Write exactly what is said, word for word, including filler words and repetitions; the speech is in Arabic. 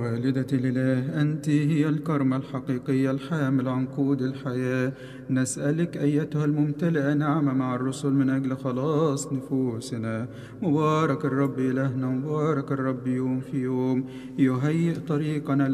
والدة الإله، أنت هي الكرمة الحقيقية الحامل عنقود الحياة. نسألك أيتها الممتلئة نعمة مع الرسل من أجل خلاص نفوسنا. مبارك الرب إلهنا، مبارك الرب يوم في يوم يهيئ طريقنا